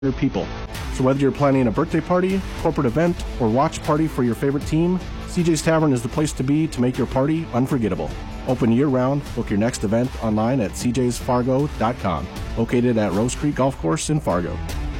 people. So whether you're planning a birthday party, corporate event, or watch party for your favorite team, CJ's Tavern is the place to be to make your party unforgettable. Open year-round. Book your next event online at cjsfargo.com. Located at Rose Creek Golf Course in Fargo.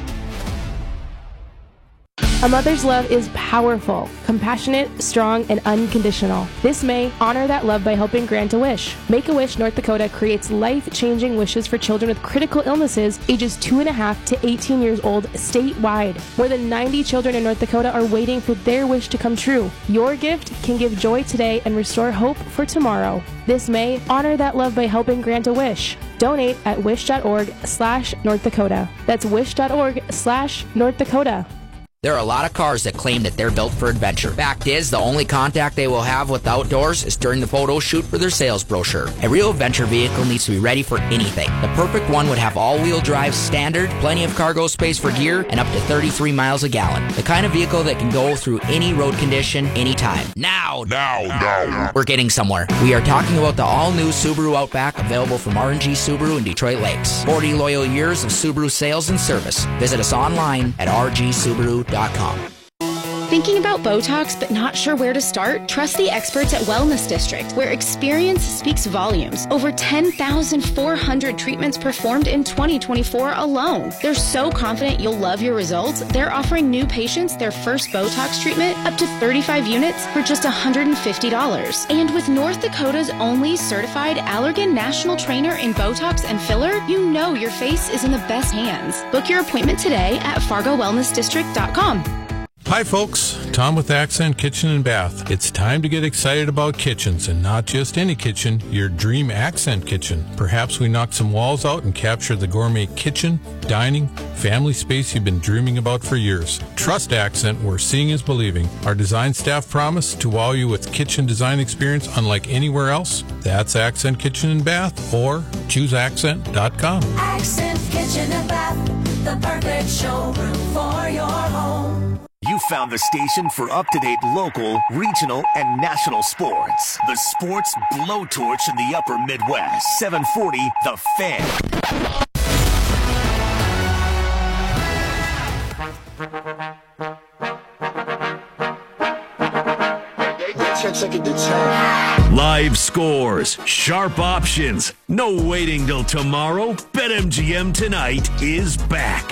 A mother's love is powerful, compassionate, strong, and unconditional. This May, honor that love by helping grant a wish. Make-A-Wish North Dakota creates life-changing wishes for children with critical illnesses ages 2.5 to 18 years old statewide. More than 90 children in North Dakota are waiting for their wish to come true. Your gift can give joy today and restore hope for tomorrow. This May, honor that love by helping grant a wish. Donate at wish.org/North Dakota. That's wish.org/North Dakota. There are a lot of cars that claim that they're built for adventure. Fact is, the only contact they will have with outdoors is during the photo shoot for their sales brochure. A real adventure vehicle needs to be ready for anything. The perfect one would have all-wheel drive standard, plenty of cargo space for gear, and up to 33 miles a gallon. The kind of vehicle that can go through any road condition, anytime. Now! We're getting somewhere. We are talking about the all-new Subaru Outback, available from R&G Subaru in Detroit Lakes. 40 loyal years of Subaru sales and service. Visit us online at rgsubaru.com. Thinking about Botox but not sure where to start? Trust the experts at Wellness District, where experience speaks volumes. Over 10,400 treatments performed in 2024 alone. They're so confident you'll love your results, they're offering new patients their first Botox treatment up to 35 units for just $150. And with North Dakota's only certified Allergan national trainer in Botox and filler, you know your face is in the best hands. Book your appointment today at FargoWellnessDistrict.com. Hi folks, Tom with Accent Kitchen and Bath. It's time to get excited about kitchens, and not just any kitchen, your dream Accent kitchen. Perhaps we knock some walls out and capture the gourmet kitchen, dining, family space you've been dreaming about for years. Trust Accent, where seeing is believing. Our design staff promise to wow you with kitchen design experience unlike anywhere else. That's Accent Kitchen and Bath, or chooseaccent.com. Accent Kitchen and Bath, the perfect showroom for your home. You found the station for up-to-date local, regional, and national sports. The Sports Blowtorch in the Upper Midwest. 740 The Fan. Live scores, sharp options, no waiting till tomorrow. BetMGM Tonight is back.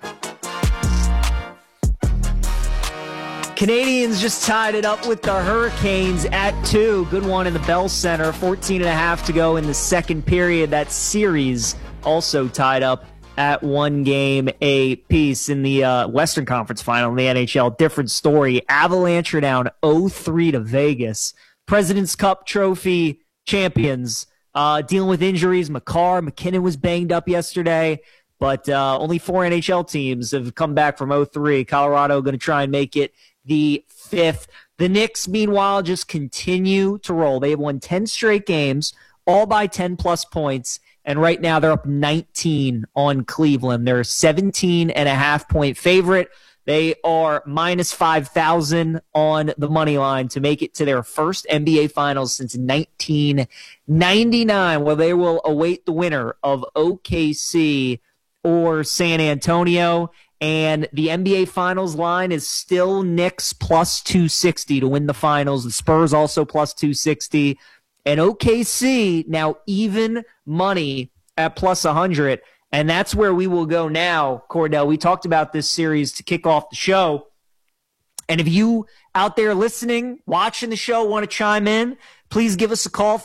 Canadians just tied it up with the Hurricanes at 2. Good one in the Bell Center. 14.5 to go in the second period. That series also tied up at 1 game apiece. In the Western Conference Final in the NHL, different story. Avalanche are down 0-3 to Vegas. President's Cup Trophy champions dealing with injuries. McKinnon was banged up yesterday. But only 4 NHL teams have come back from 0-3. Colorado going to try and make it the 5th. The Knicks, meanwhile, just continue to roll. They have won 10 straight games, all by 10-plus points, and right now they're up 19 on Cleveland. They're a 17.5-point favorite. They are minus 5,000 on the money line to make it to their first NBA Finals since 1999, where they will await the winner of OKC or San Antonio. And the NBA Finals line is still Knicks plus 260 to win the Finals. The Spurs also plus 260. And OKC now even money at plus 100. And that's where we will go now, Cordell. We talked about this series to kick off the show. And if you out there listening, watching the show, want to chime in, please give us a call,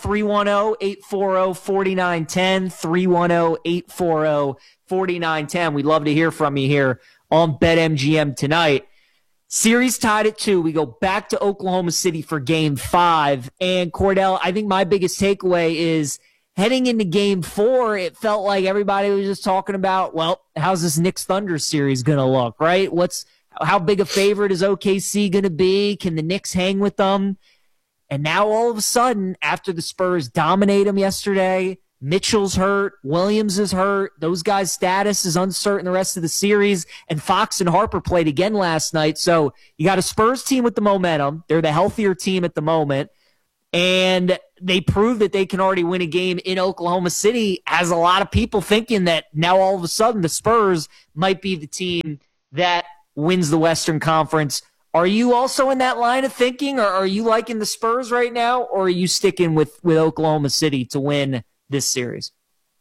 310-840-4910, 310-840-4910. We'd love to hear from you here on BetMGM tonight. Series tied at 2. We go back to Oklahoma City for Game 5. And, Cordell, I think my biggest takeaway is heading into Game 4, it felt like everybody was just talking about, well, how's this Knicks Thunder series going to look, right? How big a favorite is OKC going to be? Can the Knicks hang with them? And now all of a sudden, after the Spurs dominate them yesterday, Mitchell's hurt, Williams is hurt, those guys' status is uncertain the rest of the series, and Fox and Harper played again last night. So you got a Spurs team with the momentum. They're the healthier team at the moment. and they prove that they can already win a game in Oklahoma City, has a lot of people thinking that now all of a sudden the Spurs might be the team that wins the Western Conference. Are you also in that line of thinking, or are you liking the Spurs right now, or are you sticking with Oklahoma City to win this series?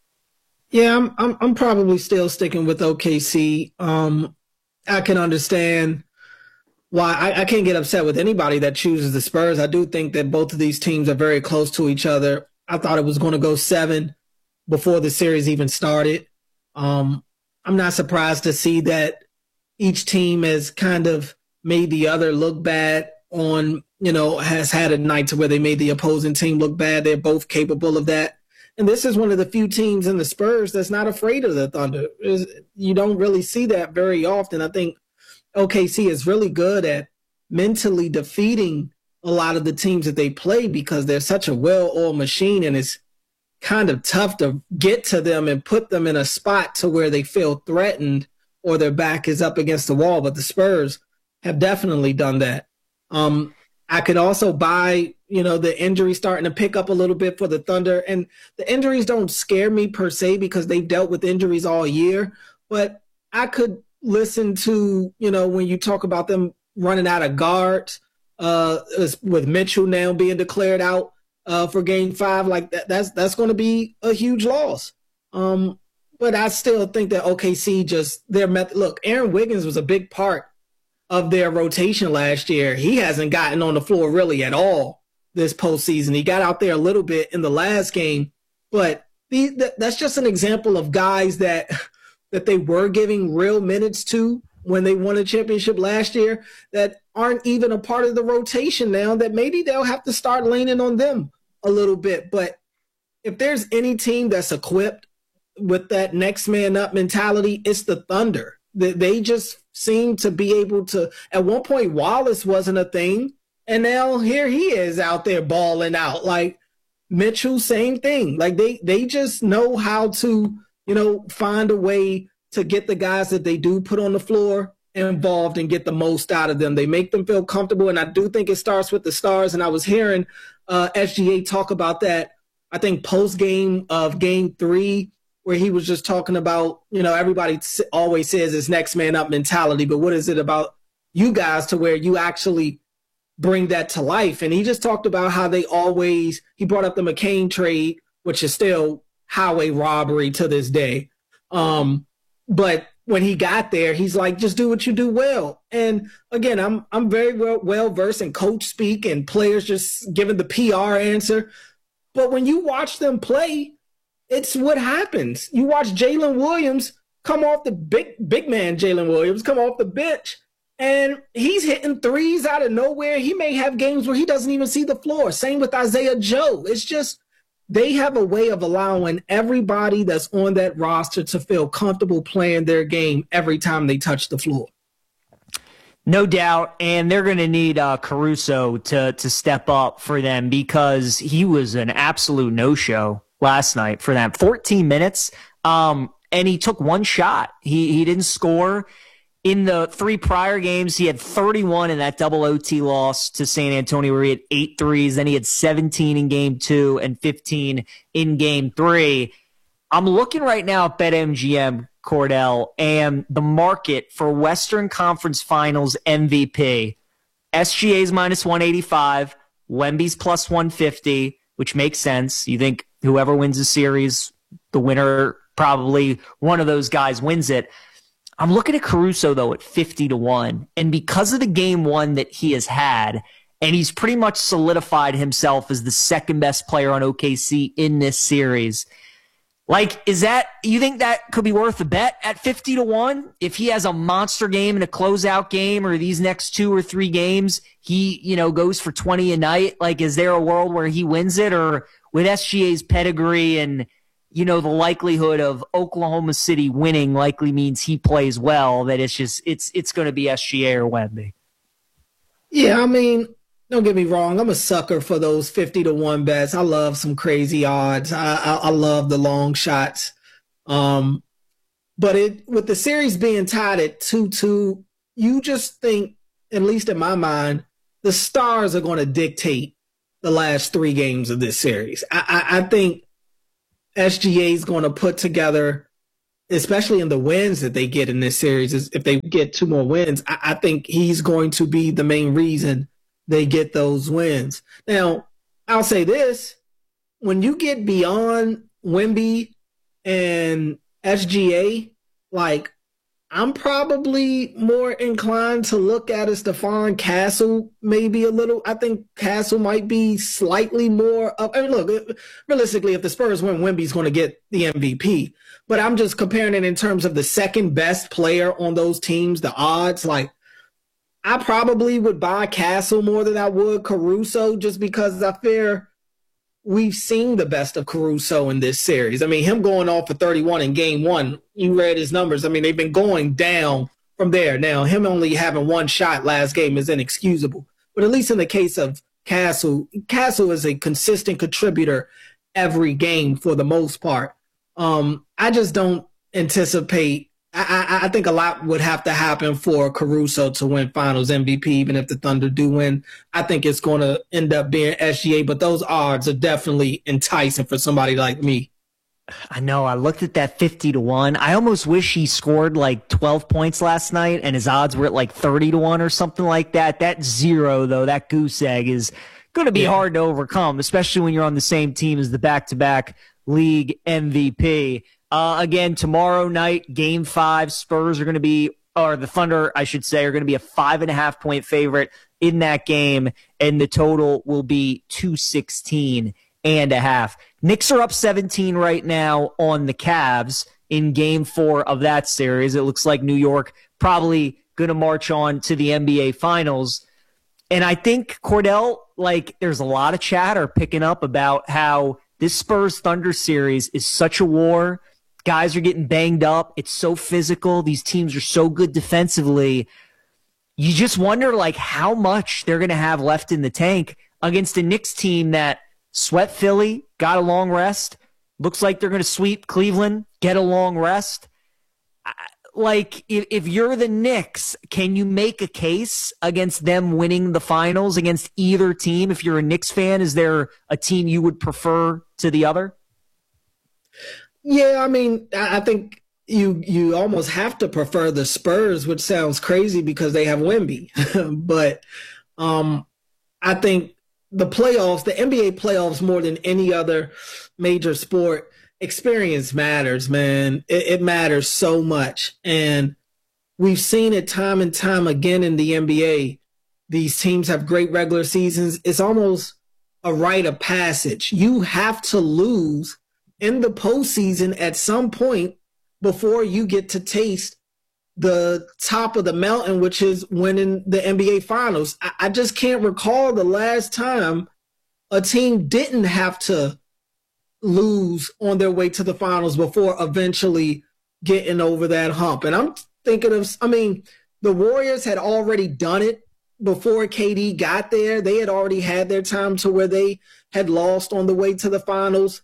Yeah, I'm probably still sticking with OKC. I can understand why I can't get upset with anybody that chooses the Spurs. I do think that both of these teams are very close to each other. I thought it was going to go 7 before the series even started. I'm not surprised to see that each team has kind of made the other look bad on, has had a night to where they made the opposing team look bad. They're both capable of that. And this is one of the few teams in the Spurs that's not afraid of the Thunder. You don't really see that very often. I think OKC is really good at mentally defeating a lot of the teams that they play because they're such a well-oiled machine, and it's kind of tough to get to them and put them in a spot to where they feel threatened or their back is up against the wall. But the Spurs have definitely done that. I could also buy, the injury starting to pick up a little bit for the Thunder. And the injuries don't scare me per se because they've dealt with injuries all year. But I could listen to, when you talk about them running out of guards, with Mitchell now being declared out for Game 5, like that's going to be a huge loss. But I still think that OKC their method. Look, Aaron Wiggins was a big part of their rotation last year. He hasn't gotten on the floor really at all this postseason. He got out there a little bit in the last game, but that's just an example of guys that they were giving real minutes to when they won a championship last year that aren't even a part of the rotation now, that maybe they'll have to start leaning on them a little bit. But if there's any team that's equipped with that next man up mentality, it's the Thunder. They just seem to be able to. At one point, Wallace wasn't a thing, and now here he is out there balling out. Like Mitchell, same thing. Like they just know how to, find a way to get the guys that they do put on the floor involved and get the most out of them. They make them feel comfortable, and I do think it starts with the stars. And I was hearing SGA talk about that, I think, post-game of Game 3, where he was just talking about, everybody always says it's next man up mentality, but what is it about you guys to where you actually bring that to life? And he just talked about how he brought up the McCain trade, which is still highway robbery to this day. But when he got there, he's like, just do what you do well. And again, I'm very well versed in coach speak and players just giving the PR answer. But when you watch them play, it's what happens. You watch Jalen Williams come off the big man, Jalen Williams come off the bench, and he's hitting threes out of nowhere. He may have games where he doesn't even see the floor. Same with Isaiah Joe. It's just they have a way of allowing everybody that's on that roster to feel comfortable playing their game every time they touch the floor. No doubt, and they're going to need Caruso to step up for them because he was an absolute no-show last night for them. 14 minutes, and he took one shot. He didn't score. In the 3 prior games, he had 31 in that double OT loss to San Antonio where he had 8 threes. Then he had 17 in Game 2 and 15 in Game 3. I'm looking right now at BetMGM, Cordell, and the market for Western Conference Finals MVP. SGA's minus 185, Wemby's plus 150, which makes sense. You think whoever wins the series, the winner, probably one of those guys wins it. I'm looking at Caruso, though, at 50-1. And because of the Game 1 that he has had, and he's pretty much solidified himself as the second best player on OKC in this series, like, you think that could be worth a bet at 50-1? If he has a monster game and a closeout game, or these next 2 or 3 games, he, goes for 20 a night, like, is there a world where he wins it? Or with SGA's pedigree and, the likelihood of Oklahoma City winning likely means he plays well, that it's going to be SGA or Wemby? Yeah, I mean, don't get me wrong. I'm a sucker for those 50-1 bets. I love some crazy odds. I love the long shots. But with the series being tied at 2-2, you just think, at least in my mind, the stars are going to dictate the last 3 games of this series. I think SGA is going to put together, especially in the wins that they get in this series, is if they get 2 more wins, I think he's going to be the main reason they get those wins. Now, I'll say this. When you get beyond Wemby and SGA, like, I'm probably more inclined to look at a Stephon Castle maybe a little. I think Castle might be slightly more up. I mean, look, realistically, if the Spurs win, Wemby's going to get the MVP. But I'm just comparing it in terms of the second best player on those teams, the odds. Like, I probably would buy Castle more than I would Caruso, just because I fear we've seen the best of Caruso in this series. I mean, him going off for 31 in game 1, you read his numbers. I mean, they've been going down from there. Now, him only having 1 shot last game is inexcusable. But at least in the case of Castle is a consistent contributor every game for the most part. I just don't anticipate. I think a lot would have to happen for Caruso to win Finals MVP, even if the Thunder do win. I think it's going to end up being SGA, but those odds are definitely enticing for somebody like me. I know. I looked at that 50-1. I almost wish he scored like 12 points last night and his odds were at like 30-1 or something like that. That 0, though, that goose egg is going to be hard to overcome, especially when you're on the same team as the back-to-back league MVP. Again, tomorrow night, game 5, Spurs are going to be, or the Thunder, I should say, are going to be a 5.5-point favorite in that game, and the total will be 216.5. Knicks are up 17 right now on the Cavs in game 4 of that series. It looks like New York probably going to march on to the NBA Finals. And I think, Cordell, like, there's a lot of chatter picking up about how this Spurs-Thunder series is such a war. Guys are getting banged up. It's so physical. These teams are so good defensively. You just wonder, like, how much they're going to have left in the tank against a Knicks team that swept Philly, got a long rest. Looks like they're going to sweep Cleveland, get a long rest. Like, if you're the Knicks, can you make a case against them winning the finals against either team? If you're a Knicks fan, is there a team you would prefer to the other? Yeah, I mean, I think you almost have to prefer the Spurs, which sounds crazy because they have Wemby. But I think the playoffs, the NBA playoffs, more than any other major sport, experience matters, man. It matters so much. And we've seen it time and time again in the NBA. These teams have great regular seasons. It's almost a rite of passage. You have to lose in the postseason at some point before you get to taste the top of the mountain, which is winning the NBA Finals. I just can't recall the last time a team didn't have to lose on their way to the finals before eventually getting over that hump. And I'm thinking of, I mean, the Warriors had already done it before KD got there. They had already had their time to where they had lost on the way to the finals.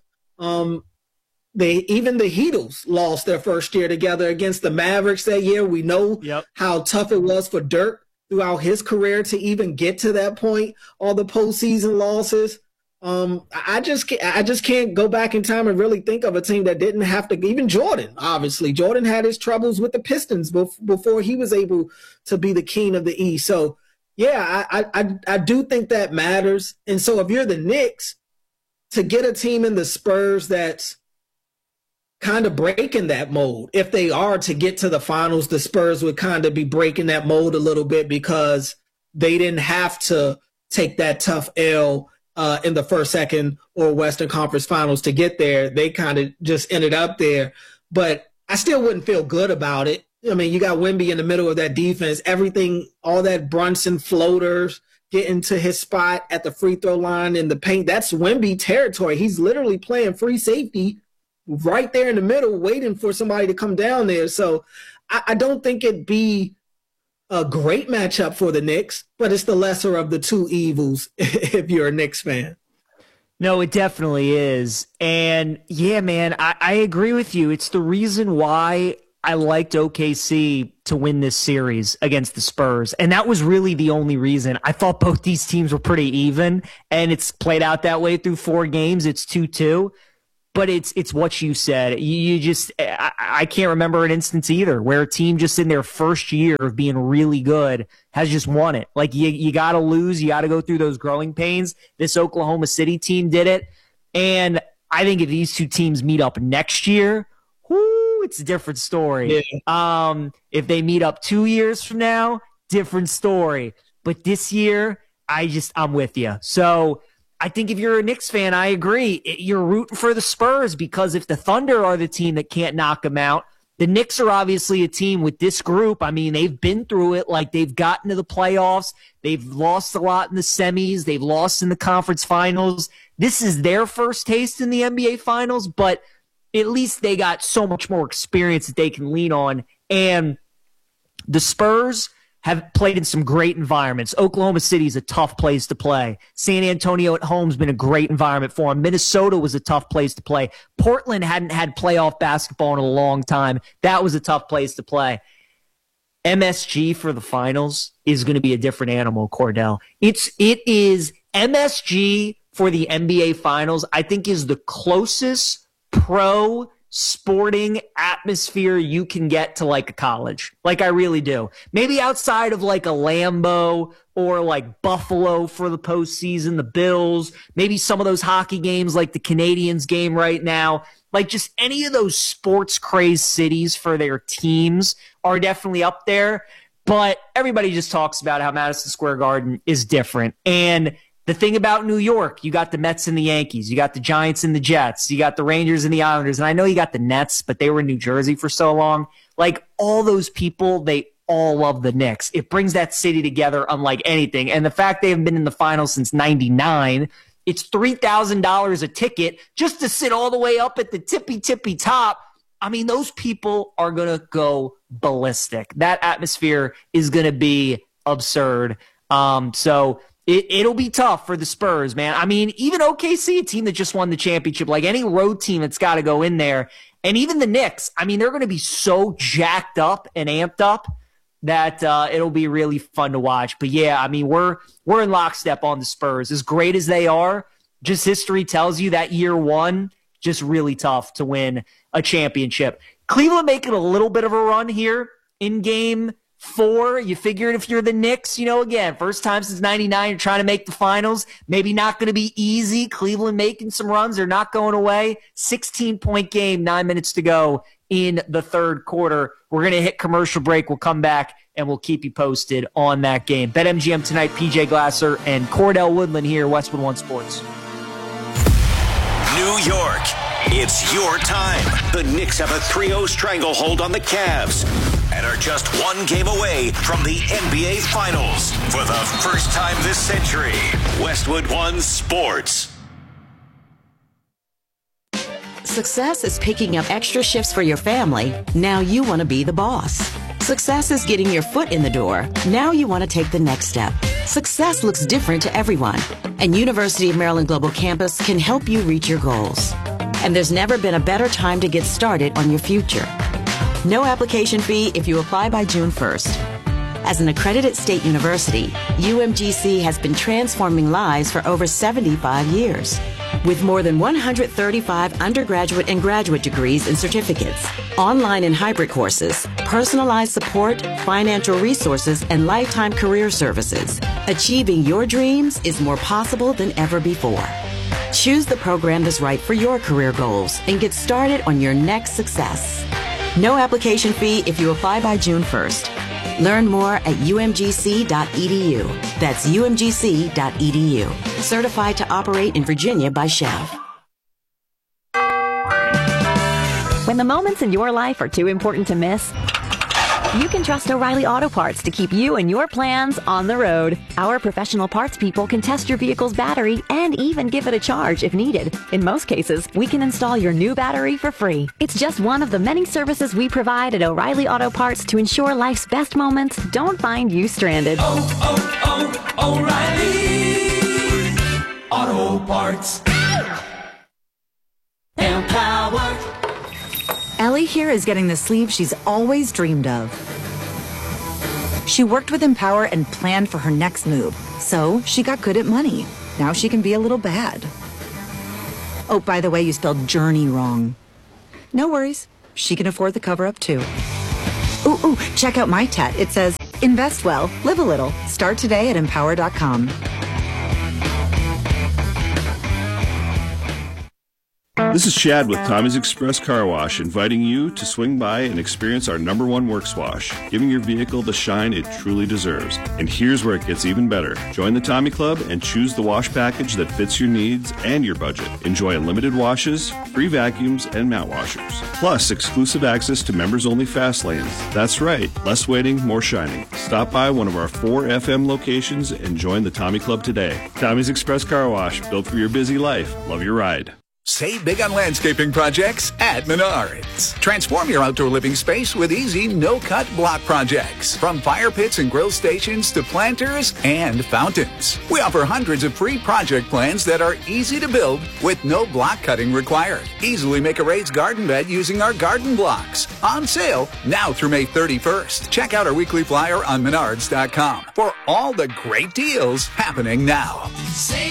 Even the Heatles lost their first year together against the Mavericks that year. We know how tough it was for Dirk throughout his career to even get to that point, all the postseason losses. I just can't go back in time and really think of a team that didn't have to, even Jordan, obviously. Jordan had his troubles with the Pistons before he was able to be the king of the East. So, yeah, I do think that matters. And so if you're the Knicks, to get a team in the Spurs that's kind of breaking that mold, if they are to get to the finals, the Spurs would kind of be breaking that mold a little bit because they didn't have to take that tough L in the first, second, or Western Conference Finals to get there. They kind of just ended up there. But I still wouldn't feel good about it. I mean, you got Wemby in the middle of that defense, everything, all that Brunson floaters, getting to his spot at the free throw line in the paint. That's Wemby territory. He's literally playing free safety right there in the middle, waiting for somebody to come down there. So I don't think it'd be a great matchup for the Knicks, but it's the lesser of the two evils if you're a Knicks fan. No, it definitely is. And yeah, man, I agree with you. It's the reason why I liked OKC to win this series against the Spurs, and that was really the only reason. I thought both these teams were pretty even, and it's played out that way through 4 games. It's 2-2, but it's what you said. You just I can't remember an instance either where a team just in their first year of being really good has just won it. Like you got to lose, you got to go through those growing pains. This Oklahoma City team did it, and I think if these two teams meet up next year, it's a different story. Yeah. If they meet up 2 years from now, different story. But this year, I'm with you. So I think if you're a Knicks fan, I agree. You're rooting for the Spurs because if the Thunder are the team that can't knock them out, the Knicks are obviously a team with this group. I mean, they've been through it. Like, they've gotten to the playoffs. They've lost a lot in the semis. They've lost in the conference finals. This is their first taste in the NBA finals, but at least they got so much more experience that they can lean on. And the Spurs have played in some great environments. Oklahoma City is a tough place to play. San Antonio at home has been a great environment for them. Minnesota was a tough place to play. Portland hadn't had playoff basketball in a long time. That was a tough place to play. MSG for the finals is going to be a different animal, Cordell. It is MSG for the NBA finals, I think, is the closest pro sporting atmosphere you can get to like a college. Like, I really do. Maybe outside of like a Lambeau or like Buffalo for the postseason, the Bills, maybe some of those hockey games like the Canadiens game right now. Like, just any of those sports crazed cities for their teams are definitely up there. But everybody just talks about how Madison Square Garden is different. And the thing about New York, you got the Mets and the Yankees. You got the Giants and the Jets. You got the Rangers and the Islanders. And I know you got the Nets, but they were in New Jersey for so long. Like, all those people, they all love the Knicks. It brings that city together unlike anything. And the fact they haven't been in the finals since 99, it's $3,000 a ticket just to sit all the way up at the tippy top. I mean, those people are going to go ballistic. That atmosphere is going to be absurd. So it'll be tough for the Spurs, man. I mean, even OKC, a team that just won the championship, like any road team that's got to go in there. And even the Knicks, I mean, they're going to be so jacked up and amped up that it'll be really fun to watch. But yeah, I mean, we're in lockstep on the Spurs. As great as they are, just history tells you that year one, just really tough to win a championship. Cleveland making a little bit of a run here in game 4. You figured if you're the Knicks, again, first time since 99, you're trying to make the finals. Maybe not going to be easy. Cleveland making some runs. They're not going away. 16-point game, 9 minutes to go in the third quarter. We're going to hit commercial break. We'll come back and we'll keep you posted on that game. BetMGM tonight, PJ Glasser and Cordell Woodland here, Westwood One Sports. New York, it's your time. The Knicks have a 3-0 stranglehold on the Cavs and are just one game away from the NBA Finals. For the first time this century, Westwood One Sports. Success is picking up extra shifts for your family. Now you want to be the boss. Success is getting your foot in the door. Now you want to take the next step. Success looks different to everyone, and University of Maryland Global Campus can help you reach your goals. And there's never been a better time to get started on your future. No application fee if you apply by June 1st. As an accredited state university, UMGC has been transforming lives for over 75 years. With more than 135 undergraduate and graduate degrees and certificates, online and hybrid courses, personalized support, financial resources, and lifetime career services, achieving your dreams is more possible than ever before. Choose the program that's right for your career goals and get started on your next success. No application fee if you apply by June 1st. Learn more at umgc.edu. That's umgc.edu. Certified to operate in Virginia by Chev. When the moments in your life are too important to miss, you can trust O'Reilly Auto Parts to keep you and your plans on the road. Our professional parts people can test your vehicle's battery and even give it a charge if needed. In most cases, we can install your new battery for free. It's just one of the many services we provide at O'Reilly Auto Parts to ensure life's best moments don't find you stranded. O'Reilly Auto Parts. Empower. Ellie here is getting the sleeve she's always dreamed of. She worked with Empower and planned for her next move, so she got good at money. Now she can be a little bad. Oh, by the way, you spelled journey wrong. No worries. She can afford the cover-up, too. Ooh, check out my tat. It says, invest well, live a little. Start today at Empower.com. This is Chad with Tommy's Express Car Wash, inviting you to swing by and experience our #1 works wash, giving your vehicle the shine it truly deserves. And here's where it gets even better. Join the Tommy Club and choose the wash package that fits your needs and your budget. Enjoy unlimited washes, free vacuums, and mat washers. Plus, exclusive access to members-only fast lanes. That's right, less waiting, more shining. Stop by one of our 4 FM locations and join the Tommy Club today. Tommy's Express Car Wash, built for your busy life. Love your ride. Save big on landscaping projects at Menards. Transform your outdoor living space with easy, no-cut block projects. From fire pits and grill stations to planters and fountains. We offer hundreds of free project plans that are easy to build with no block cutting required. Easily make a raised garden bed using our garden blocks. On sale now through May 31st. Check out our weekly flyer on Menards.com for all the great deals happening now.